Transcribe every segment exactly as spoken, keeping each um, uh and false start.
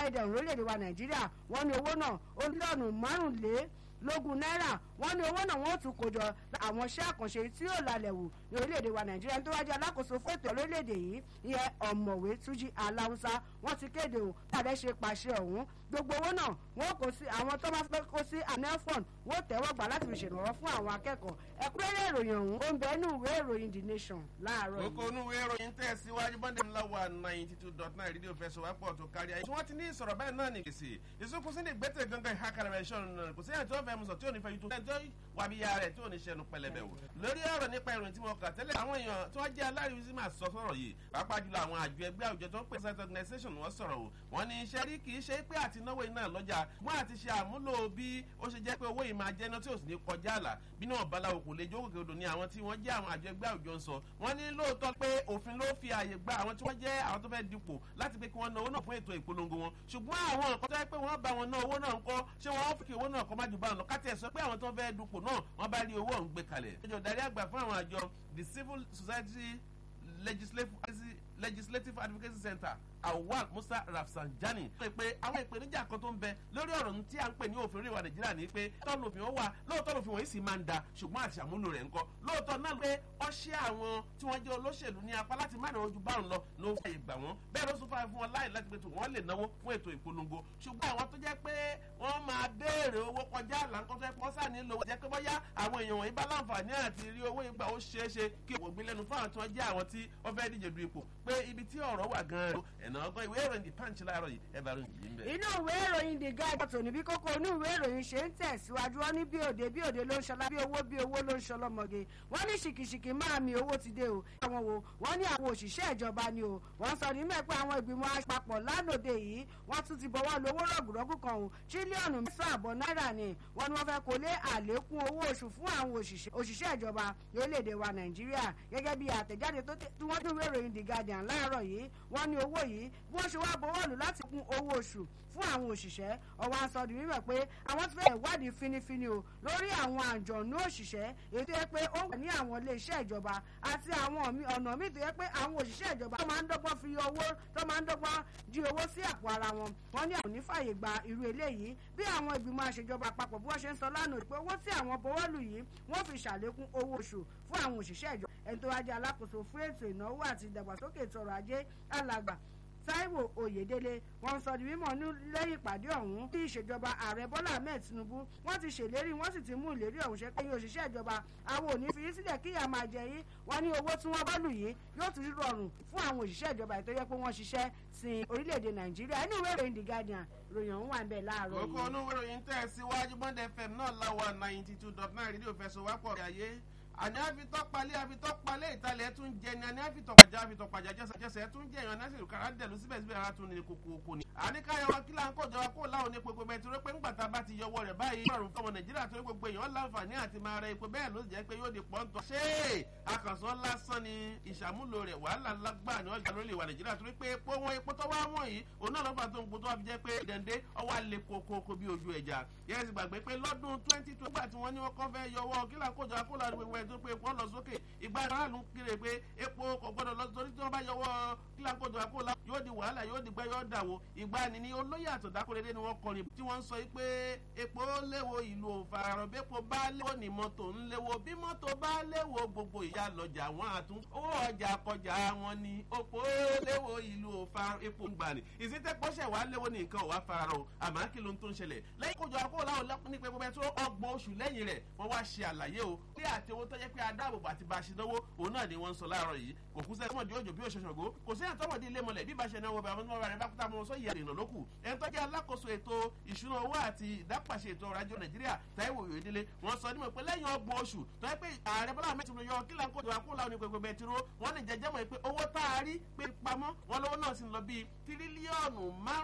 amáyédẹrùn lórílẹ̀‐èdè wa nàìjíríà wọ́n ní owó náà ó mílíọ̀nù márùnlé lógún náírà wọ́n ní owó náà wọ́n tún kó jọ àwọn iṣẹ́ àkànṣe tí yóò lálẹ́ wù ní orílẹ̀-èdè wa nàìjíríà tó wájú alákòóso fún ètò orílẹ̀-èdè yìí ìyẹn ọ̀mọ̀wé túnjí aláùsá wọ́n ti kéde o tàbí ṣe pàṣẹ ọ̀hún gbogbo owó náà wọ́n kó sí àwọn tó máa fẹ́ kó sí anelfon wọ́n tẹ́wọ́ gbà láti fi ṣèrànwọ́ fún àwọn akẹ́kọ̀ọ́ ẹ̀kúnrẹ́rẹ́ ìròyìn ọ̀hún ó ń bẹ nínú ìwé ìròyìn the nation láàárọ̀ yìí. kókó inú ìwé ìròyìn tẹ̀ síwájú bọ́ndẹ̀ ńlá wa ninety two dot nine rédíò fẹsọ̀wápọ̀ tó kárí ayé. wọ́n ti ní ìsọ̀rọ̀ báyìí náà ní gbèsè ìsúnkúsí ní gbẹ́tẹ̀ gangan ìhákàrẹ̀mẹ̀ṣọ́n kò sí ẹ̀ tó fẹ́ mu sọ tí ò ní fẹ́ yútó tó wà bí ya rẹ̀ tí ò ní ṣẹnu pẹlẹbẹ wò. lórí ọ̀rọ̀ nípa ìròyìn tí mo kà tẹ́lẹ̀ àwọn èèyàn tí wọ́n jẹ́ aláriwísí máa sọ sọ̀rọ̀ yìí pàápàá jùlọ àwọn àjọ ẹgbẹ́ àwùjọ tó ń pè site organization wọ́n sọ̀rọ̀ o wọ́n ní iṣẹ́ rí kì í ṣe pé àti náwó iná lọ́jà wọ́n àti ṣe àmúlò bí ó ṣe jẹ́ pé owó yìí máa jẹ́ iná tí ò sì ní kọjá àlà bí náà balawo kò lè jókòó odò ní àwọn tí wọ́n jẹ́ àwọn àjọ ẹgbẹ́ àwùjọ ń sọ wọ́n ní lóòótọ́ pé òfin ló fi àyè gba àwọn tí wọ́n jẹ́ àwọn tó fẹ́ dipò láti pé kí wọ́n ná owó náà fún ètò ìpolongo wọn ṣùgbọ́n àwọn nǹkan tó yẹ pé wọ́n bá wọn ná owó náà ń kọ́ ṣé wọ́n fi kí owó náà kọ́ má jù bá wọn lọ káti ẹ̀ sọ pé àwọn tó fẹ́ dupò náà wọ́n bá rí owó ọ̀hún gbé kalẹ̀. ìjọ darí àgbà fún àwọn àjọ the civil society legislative legislative advocacy center awal musa rafsanjani sọ pé àwọn ìpèníjà kan tó ń bẹ lórí ọ̀rọ̀ tí a ń pè ní òfin orílẹ̀-èdè nàìjíríà ni pé tọ́lù òfin ó wà lóòótọ́ lòfin wọ̀nyí sì máa ń da ṣùgbọ́n àti àmúlò rẹ̀ ń kọ́ lóòótọ́ náà pé ọṣẹ́ àwọn tí wọ́n jẹ́ olóṣèlú ní apá láti má náwó ju báwọn lọ ló fàyè gbà wọ́n bẹ́ẹ̀ ló tún fàyè fún wọn láì láti pé wọ́n lè náwó fún ètò ìpolongo ṣùgbọ́n àwọn tó jẹ́ pé wọ́n máa béèrè owó kọjá àlàńkọ́ tó yẹ kó sáà nílò jẹ́ pé bóyá àwọn èèyàn wọ̀nyí bá láǹfààní àti rí owó ìgbà ó ṣeé ṣe kí wọ́n gbé lẹ́nu fún àwọn tí wọ́n jẹ́ àwọn tí wọ́n fẹ́ díje du ipò pé ibi tí ọ̀rọ̀ wà gan-an ẹ̀nà ọgbọ́n ìwé ìròyìn punch láàárọ̀ yìí ẹ bá ròyìn yìí ń bẹ̀. inú ìwé ìròyìn the guide tòní bí kókó inú ìwé ìròyìn ṣe ń tẹ̀síwájú wọn ní bí òde bí òde ló ń ṣọlá bí owó bí owó ló ń ṣọlọ́mọge wọ́n ní ṣìkìṣìkì máa mi owó ti dé o àwọn wo wọ́n ní àwọn òṣìṣẹ́ ìjọba ni o wọ́n sọ ní mẹ́pẹ́ àwọn ìgbìmọ̀ àpapọ̀ lánàá yìí wọ́n tún ti bọ̀wọ́ lówó rọ̀gùrọ̀gù kan o tírílíọ̀nù mẹ́sàn-án àbọ̀ náírà ni wọ́n ní wọ́n fẹ́ kó lé àlékún owó oṣù fún àwọn òṣìṣẹ́ ìjọba lórílẹ̀‐èdè wa nàìjíríà gẹ́gẹ́ bí àtẹ̀jáde tí wọ́n tún wé ìròyìn the guardian láàárọ̀ yìí wọ́n ní owó yìí bí wọ́n ṣe wá bọ̀wọ́ lù láti kún owó oṣù fún àwọn òṣìṣẹ́ ọwọ́ asọ́dún mímọ̀ pé àwọn ti fẹ́ ìwádìí finifini o lórí àwọn àjọ̀nú òṣìṣẹ́ èyí tó yẹ pé ó wà ní àwọn iléeṣẹ́ ìjọba àti àwọn ọ̀nà míì tó yẹ pé àwọn òṣìṣẹ́ ìjọba tó máa ń dọ́gbọ́n fi owó tó máa ń dọ́gbọ́n di owó sí àpò ara wọn wọ́n ní àwọn onífàyè gba irú eléyìí bí àwọn ìgbìmọ̀ àṣejọba àpapọ̀ bí wọ́n ṣe ń sọ lánàá pé owó tí àwọn bọ́wọ́lù yìí wọ́n fi ṣàlékún owó oṣù fún àwọn òṣìṣẹ́ ìjọba ẹni tó wájú alákòóso fún ètò ìnáwó àti ìdàgbàsókè ètò ọrọ̀ ajé alàgbà Táíwò Oyèdélé wọ́n sọ di mímọ̀ ní lẹ́yìn ìpàdé ọ̀hún bí ìṣèjọba ààrẹ Bọ́lá Ahmed Tinubu wọ́n ti ṣèlérí wọ́n sì ti mú ìlérí ọ̀hún ṣe pé òṣìṣẹ́ ìjọba àwọn ò ní fi sílẹ̀ kí ìyà máa jẹ yín wọ́n ní owó tí wọ́n bá lù yìí yóò tún rọrùn fún àwọn òṣìṣẹ́ ìjọba ètò yẹ pé wọ́n ṣiṣẹ́ sin orílẹ̀-èdè Nàìjíríà inú ìwé ìròyìn The Guardian ìròyìn ọ̀hún wà ń bẹ̀ láàárọ̀ yìí. kókó inú ìròyìn tẹ̀ síwájú Bond F M náà láwa ninety two dot nine rédíò fẹsọ̀wápọ̀ ayé àní àfitọ́palẹ̀ àfitọ́palẹ̀ ìtàlẹ̀ tún jẹ ni àní àfitọ́pàjà àfitọ́pàjà jẹsẹ̀jẹsẹ̀ tún jẹ ìyọ̀n nẹ́sìn kára dẹ̀lu síbẹ̀síbẹ̀ ara tún ní kókó kò ní. àníkàyọ̀ wa kí là ń kọjọ wa kó láwọn ní epo bẹ́ẹ̀ torí pé ńgbàtà bá ti yọwọ́ rẹ̀ báyìí rọrùn fọmọ Nàìjíríà torí gbogbo èèyàn láǹfààní àti máa rẹ epo bẹ́ẹ̀ ló jẹ́ pé yóò di pọ́ńtọ̀. ṣé àkànṣán lásán ni ìṣàmúlò rẹ̀ wàhálà lágbà ní ọjà lórí ìwà Nàìjíríà torí pé epo wọn epo tó wá wọ̀n yìí òun náà lọ́fà tó ń po tó wá fi jẹ́ pé dẹ̀ndé ọwọ́ alẹ́ kókó bí ojú ẹja. yẹ́n ti gbàgbé pé lọ́dún twenty twenty gbà tí wọ́n ní wọ́n kọ́ fẹ́ yọwọ́ kí là ń kọjọ akólà gbogbo ẹ̀ tó pé epo lọ sókè ìgbà aráàlú kiri pé epo kò gbọdọ̀ lọ torí tí wọ́n bá yọwọ́ kílákòdò àkólà yóò di wàhálà yóò di gbẹ́ yóò dàwó ìgbà ni ní olóyè àtọ̀dákúrédé ni wọ́n kọrin tí wọ́n ń sọ pé epo léwo ìlú òfararọ̀ bẹ́pọ̀ bá léwo ní mọ́tò ń léwo bí mọ́tò bá léwo gbogbo ìyá lọ́jà wọn àtún owó ọjà kọjá wọn ni epo léwo ìlú òfararọ̀ epo ń gbà ní ìsìntẹ́pọ̀ṣẹ̀ wà léwo ní nǹkan òwà fararọ̀ àmọ́ kí ló ń tó ń ṣẹlẹ̀ lẹ́yìn kójọ àkólà ní pé gbogbo ẹ̀ tó ọgbọ̀n oṣù lẹ́yìn rẹ̀ wọ́n wá ṣe àlàyé o bí àti owó tó jẹ́ pé adáàbòbò àti bá a ṣe náwó òun náà ni wọ́n ń sọ láàárọ̀ yìí kò kú sẹ́ tọmọdé òjò bí ó ṣe ṣògo kò sí àtọmọdé ilé mọlẹ̀ bí bá ṣe náwó bá àwọn ọmọ rẹ̀ bá kúta mọ́ sọ ìyá ìrìnà lókù ẹni tó jẹ́ alákòóso ètò ìṣúná owó àti ìdápàṣẹ ètò ọrọ̀ ajé Nàìjíríà Táíwò Oyèdélé wọ́n sọ nímọ̀ pé lẹ́yìn ọgbọ̀n oṣù tó yẹ pé ààrẹ Bọ́lá Ahmed Tinubu yọ kí láńkó ìwà kúlà ní pẹpẹ bẹtiró wọ́n ní jẹjẹ mọ̀ pé owó tá a rí pé pamọ́ wọn lọ́wọ́ náà sì ń lọ bíi tírílíọ̀nù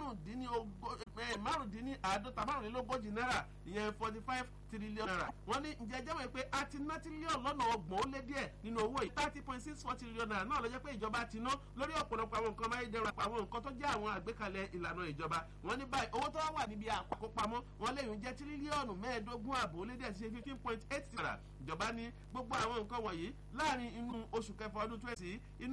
márùndínláàádọ́ta márùnlélógójì náírà ìyẹn forty five tírílíọ̀nù náírà wọ́n ní jẹjẹ mọ̀ pé a ti ná tírílíọ̀nù lọ́nà ọgbọ̀n ó lé díẹ̀ nínú owó yìí thirty point six four tírílíọ̀nù náírà náà ló jẹ́ pé ìjọba ti ná lórí ọ̀pọ̀lọpọ̀ àwọn nǹkan amáyédẹrùn àwọn nǹkan tó jẹ́ àwọn àgbékalẹ̀ ìlànà ìjọba wọ́n ní báyìí owó tó wà níbi àkópamọ́ wọn lẹ́yìn jẹ́ tírílíọ̀nù mẹ́ẹ̀ẹ́dógún ààbò ó lé díẹ̀ sí fifteen point eight náírà ìjọba ní gbogbo àwọn nǹkan wọ̀nyí láàrin inú oṣù kẹfà ọdún twenty